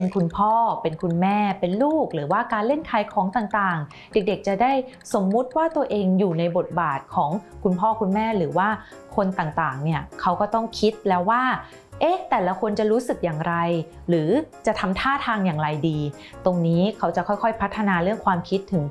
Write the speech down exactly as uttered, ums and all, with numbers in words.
เป็นคุณพ่อเป็นคุณแม่เป็นลูกหรือว่าการเล่นขายของต่างๆเด็กๆจะได้สมมุติว่าตัวเองอยู่ในบทบาทของคุณพ่อคุณแม่หรือว่าคนต่างๆเนี่ยเขาก็ต้องคิดแล้วว่าเอ๊ะแต่ละคนจะรู้สึกอย่างไรหรือจะทำท่าทางอย่างไรดีตรงนี้เขาจะค่อยๆพัฒนาเรื่องความคิดถึง